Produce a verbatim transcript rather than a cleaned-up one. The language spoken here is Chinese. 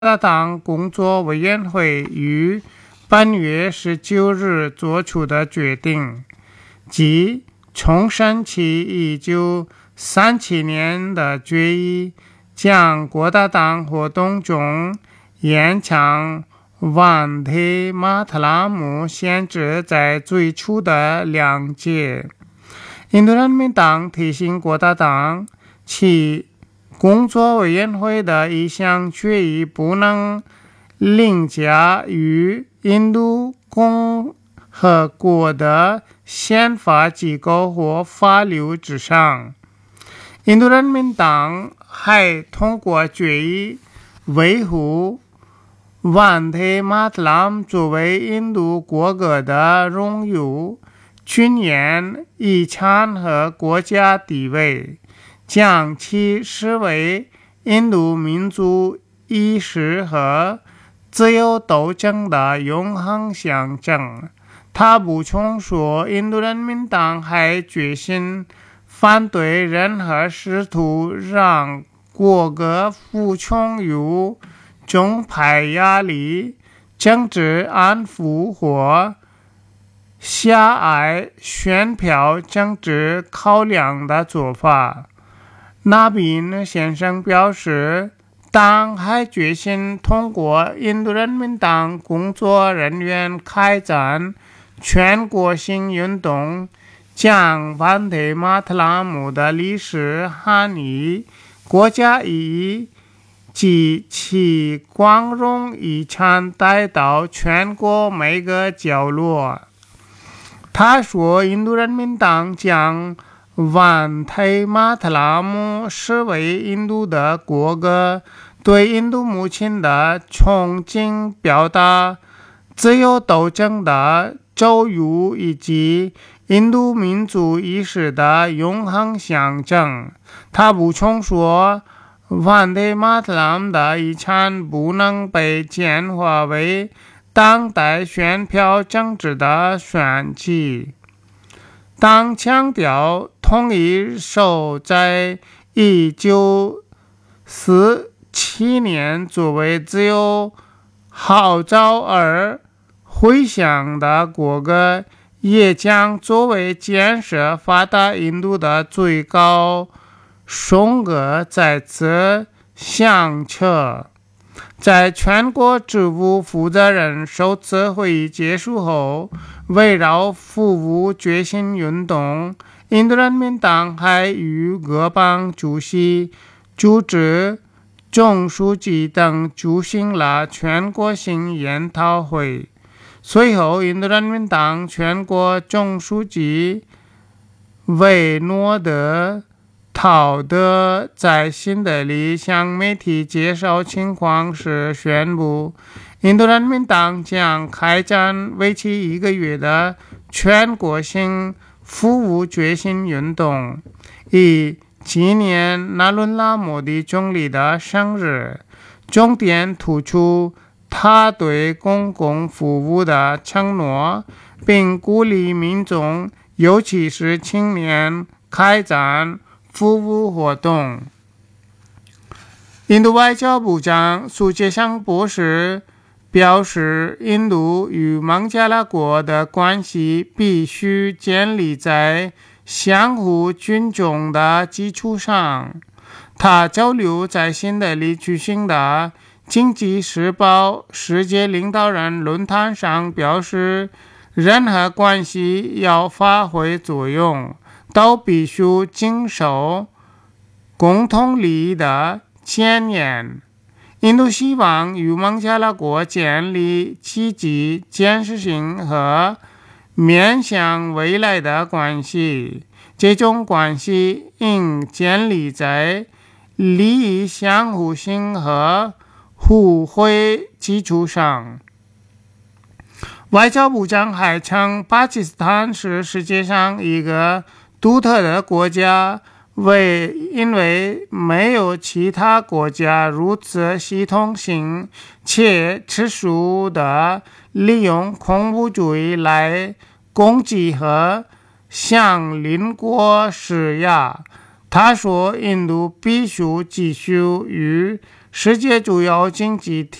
大党工作委员会于本月十九日作出的决定，即重申其一九三七年的决议，将国大党活动中延长万提马特拉姆限制在最初的两届。印度人民党提醒国大党，其工作委员会的一项决议不能凌驾于印度共和国的宪法机构或法律之上。印度人民党还通过决议维护万提马特拉姆作为印度国歌的荣誉、尊严、遗产和国家地位，将其视为印度民族意识和自由斗争的永恒象征。他补充说，印度人民党还决心反对任何试图让国歌服从于宗派压力、政治安抚或狭隘选票政治考量的做法。纳宾先生表示，党还决心通过印度人民党工作人员开展全国性运动，将万提马特拉姆的历史含义、国家意义及其光荣遗产带到全国每个角落。他说，印度人民党将万提马特拉姆视为印度的国歌，对印度母亲的崇敬表达自由斗争的咒语以及印度民族意识的永恒象征。他补充说，万提马特拉姆的遗产不能被简化为当代选票政治的选举。党强调，同一首在一九四七年作为自由号召而回响的国歌，也将作为建设发达印度的最高颂歌再次响彻。在全国职务负责人首次会议结束后，围绕服务决心运动，印度人民党还与各邦主席、组织总书记等举行了全国性研讨会。随后，印度人民党全国总书记维诺德陶德在新德里向媒体介绍情况时宣布，印度人民党将开展为期一个月的全国性服务决心运动，以纪念纳伦拉莫迪总理的生日，重点突出他对公共服务的承诺，并鼓励民众，尤其是青年，开展服务活动。印度外交部长苏杰香博士表示，印度与孟加拉国的关系必须建立在相互尊重的基础上。他交流在新德里举行的经济时报世界领导人论坛上表示，任何关系要发挥作用，都必须经受共同利益的检验。印度希望与孟加拉国建立积极、建设性和面向未来的关系，这种关系应建立在利益相互性和互惠基础上。外交部长还称，巴基斯坦是世界上一个独特的国家，为因为没有其他国家如此系统性且持续地利用恐怖主义来攻击和向邻国施压。他说，印度必须继续与世界主要经济体